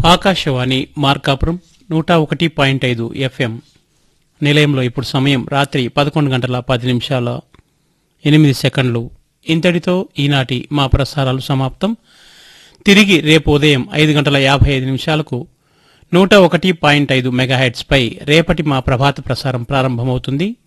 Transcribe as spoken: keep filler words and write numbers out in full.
ఆకాశవాణి మార్కాపురం నూట ఒకటి పాయింట్ ఐదు ఎఫ్ఎం నిలయంలో ఇప్పుడు సమయం రాత్రి పదకొండు గంటల పది నిమిషాల ఎనిమిది సెకండ్లు. ఇంతటితో ఈనాటి మా ప్రసారాలు సమాప్తం. తిరిగి రేపు ఉదయం ఐదు గంటల యాభై ఐదు నిమిషాలకు నూట ఒకటి పాయింట్ ఐదు మెగాహెట్స్ పై రేపటి మా ప్రభాత ప్రసారం ప్రారంభమవుతుంది.